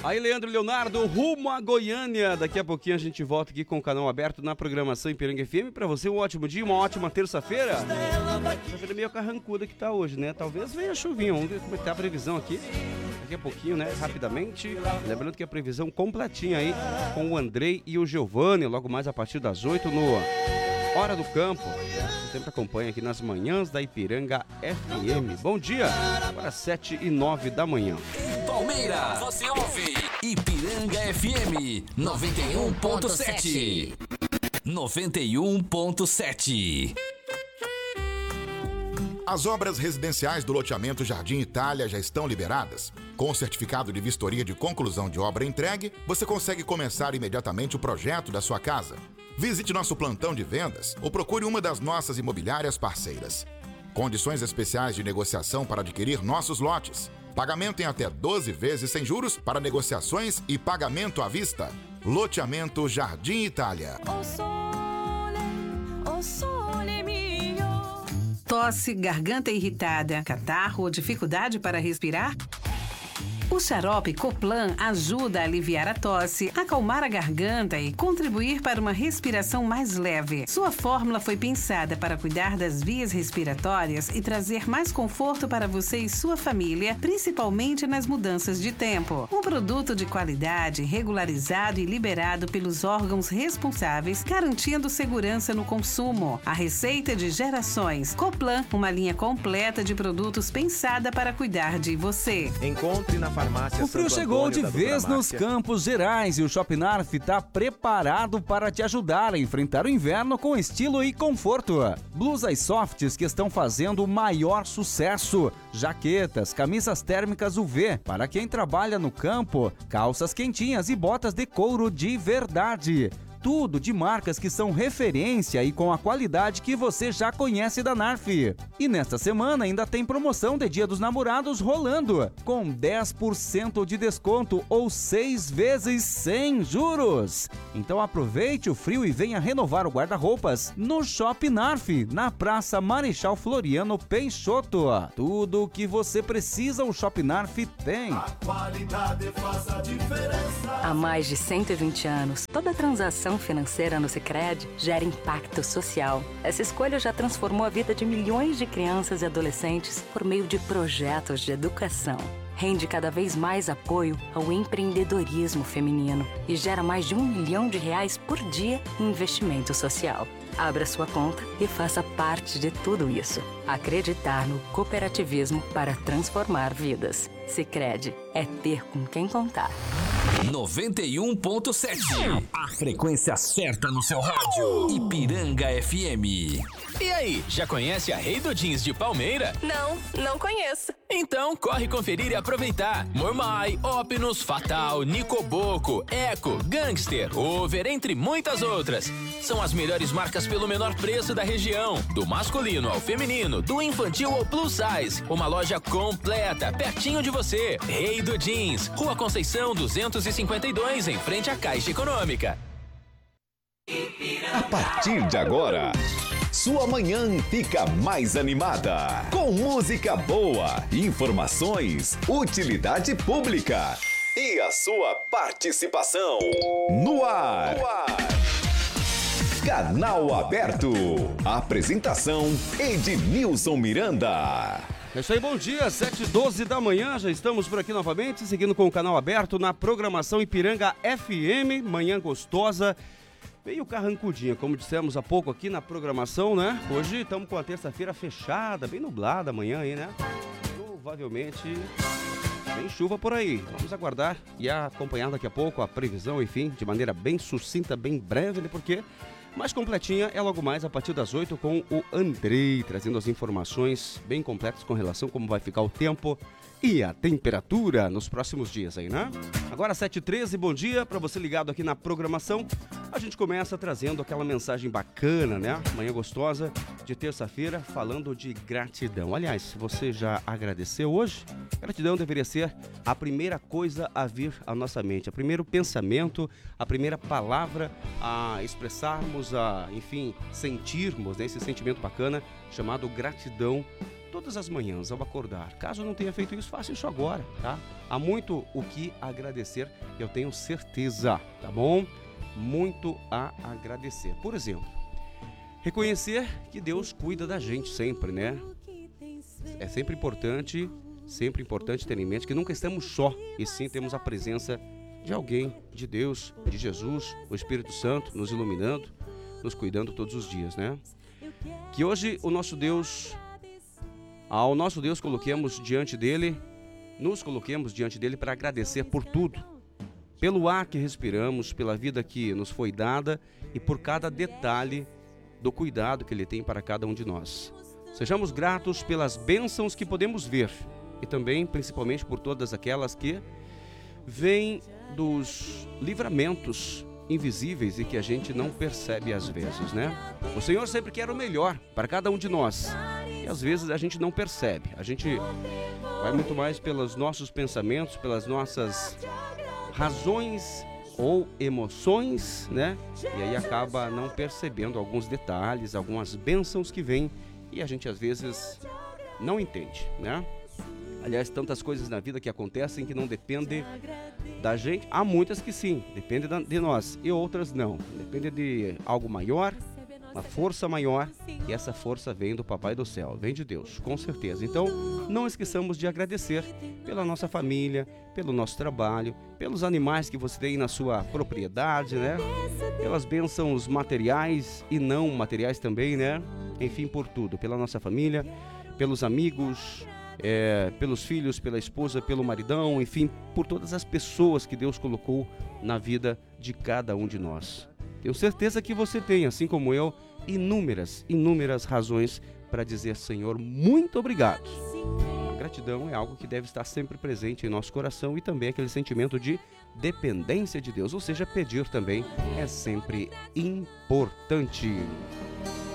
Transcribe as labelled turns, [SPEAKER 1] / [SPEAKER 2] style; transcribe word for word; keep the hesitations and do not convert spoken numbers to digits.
[SPEAKER 1] Aí, Leandro e Leonardo, rumo a Goiânia. Daqui a pouquinho a gente volta aqui com o canal aberto na programação Ipiranga F M. Pra você, um ótimo dia, uma ótima terça-feira. Terça-feira meio carrancuda que tá hoje, né? Talvez venha a chuvinha. Vamos ver como é que tá a previsão aqui. Daqui a pouquinho, né? Rapidamente. Lembrando que a previsão completinha aí com o Andrei e o Giovanni. Logo mais a partir das oito no Hora do Campo. Você sempre acompanha aqui nas manhãs da Ipiranga F M. Bom dia. Agora sete e nove da manhã.
[SPEAKER 2] Palmeiras, você ouve Ipiranga F M noventa e um ponto sete. noventa e um ponto sete.
[SPEAKER 3] As obras residenciais do loteamento Jardim Itália já estão liberadas. Com o certificado de vistoria de conclusão de obra entregue, você consegue começar imediatamente o projeto da sua casa. Visite nosso plantão de vendas ou procure uma das nossas imobiliárias parceiras. Condições especiais de negociação para adquirir nossos lotes. Pagamento em até doze vezes sem juros para negociações e pagamento à vista. Loteamento Jardim Itália.
[SPEAKER 4] Tosse, garganta irritada, catarro ou dificuldade para respirar? O xarope Coplan ajuda a aliviar a tosse, acalmar a garganta e contribuir para uma respiração mais leve. Sua fórmula foi pensada para cuidar das vias respiratórias e trazer mais conforto para você e sua família, principalmente nas mudanças de tempo. Um produto de qualidade, regularizado e liberado pelos órgãos responsáveis, garantindo segurança no consumo. A receita de gerações. Coplan, uma linha completa de produtos pensada para cuidar de você.
[SPEAKER 5] Encontre na farmácia
[SPEAKER 6] O frio
[SPEAKER 5] Santo
[SPEAKER 6] chegou
[SPEAKER 5] Antônio
[SPEAKER 6] de
[SPEAKER 5] da
[SPEAKER 6] vez
[SPEAKER 5] Doutora
[SPEAKER 6] nos
[SPEAKER 5] Márcia.
[SPEAKER 6] Campos Gerais e o Shopping Narf está preparado para te ajudar a enfrentar o inverno com estilo e conforto. Blusas softs que estão fazendo o maior sucesso. Jaquetas, camisas térmicas U V para quem trabalha no campo, calças quentinhas e botas de couro de verdade. Tudo de marcas que são referência e com a qualidade que você já conhece da Narf. E nesta semana ainda tem promoção de Dia dos Namorados rolando, com dez por cento de desconto ou seis vezes sem juros. Então aproveite o frio e venha renovar o guarda-roupas no Shopping Narf, na Praça Marechal Floriano Peixoto. Tudo o que você precisa o Shopping Narf tem.
[SPEAKER 7] A qualidade faz a diferença.
[SPEAKER 8] Há mais de cento e vinte anos, toda transação financeira no Sicredi gera impacto social. Essa escolha já transformou a vida de milhões de crianças e adolescentes por meio de projetos de educação. Rende cada vez mais apoio ao empreendedorismo feminino e gera mais de um milhão de reais por dia em investimento social. Abra sua conta e faça parte de tudo isso. Acreditar no cooperativismo para transformar vidas. Sicredi é ter com quem contar.
[SPEAKER 2] noventa e um ponto sete. A frequência certa no seu rádio. Ipiranga F M.
[SPEAKER 9] E aí, já conhece a Rei do Jeans de Palmeira?
[SPEAKER 10] Não, não conheço.
[SPEAKER 9] Então corre conferir e aproveitar. Mormai, Opinus, Fatal, Nicoboco, Eco, Gangster, Over, entre muitas outras. São as melhores marcas pelo menor preço da região. Do masculino ao feminino, do infantil ao plus size. Uma loja completa, pertinho de você. Rei do Jeans, Rua Conceição duzentos e cinquenta e dois, em frente à Caixa Econômica.
[SPEAKER 11] A partir de agora, sua manhã fica mais animada. Com música boa, informações, utilidade pública e a sua participação. No ar. No ar. Canal Aberto. Apresentação Ednilson Miranda.
[SPEAKER 1] É isso aí, bom dia, sete e doze da manhã, já estamos por aqui novamente, seguindo com o canal aberto na programação Ipiranga F M, manhã gostosa, meio carrancudinha, como dissemos há pouco aqui na programação, né? Hoje estamos com a terça-feira fechada, bem nublada amanhã aí, né? Provavelmente tem chuva por aí, vamos aguardar e acompanhar daqui a pouco a previsão, enfim, de maneira bem sucinta, bem breve, né? Porque mais completinha é logo mais a partir das oito com o Andrei, trazendo as informações bem completas com relação a como vai ficar o tempo e a temperatura nos próximos dias aí, né? Agora sete e treze, bom dia para você ligado aqui na programação. A gente começa trazendo aquela mensagem bacana, né? Manhã gostosa de terça-feira, falando de gratidão. Aliás, você já agradeceu hoje? Gratidão deveria ser a primeira coisa a vir à nossa mente, o primeiro pensamento, a primeira palavra a expressarmos, a, enfim, sentirmos, né, esse sentimento bacana chamado gratidão todas as manhãs ao acordar. Caso não tenha feito isso, faça isso agora, tá? Há muito o que agradecer, eu tenho certeza, tá bom? Muito a agradecer. Por exemplo, reconhecer que Deus cuida da gente sempre, né? É sempre importante, sempre importante ter em mente que nunca estamos só, e sim temos a presença de alguém, de Deus, de Jesus, o Espírito Santo nos iluminando, nos cuidando todos os dias, né? Que hoje o nosso Deus, ao nosso Deus coloquemos diante dele, nos coloquemos diante dele para agradecer por tudo, pelo ar que respiramos, pela vida que nos foi dada e por cada detalhe do cuidado que ele tem para cada um de nós. Sejamos gratos pelas bênçãos que podemos ver e também, principalmente, por todas aquelas que vêm dos livramentos invisíveis e que a gente não percebe às vezes, né? O Senhor sempre quer o melhor para cada um de nós e às vezes a gente não percebe. A gente vai muito mais pelos nossos pensamentos, pelas nossas razões ou emoções, né? E aí acaba não percebendo alguns detalhes, algumas bênçãos que vêm e a gente às vezes não entende, né? Aliás, tantas coisas na vida que acontecem que não dependem da gente. Há muitas que sim, dependem de nós e outras não. Depende de algo maior, uma força maior, e essa força vem do Papai do Céu, vem de Deus, com certeza. Então, não esqueçamos de agradecer pela nossa família, pelo nosso trabalho, pelos animais que você tem na sua propriedade, né? Pelas bênçãos materiais e não materiais também, né? Enfim, por tudo, pela nossa família, pelos amigos, é, pelos filhos, pela esposa, pelo maridão, enfim, por todas as pessoas que Deus colocou na vida de cada um de nós. Tenho certeza que você tem, assim como eu, inúmeras, inúmeras razões para dizer, Senhor, muito obrigado. A gratidão é algo que deve estar sempre presente em nosso coração e também aquele sentimento de dependência de Deus, ou seja, pedir também é sempre importante.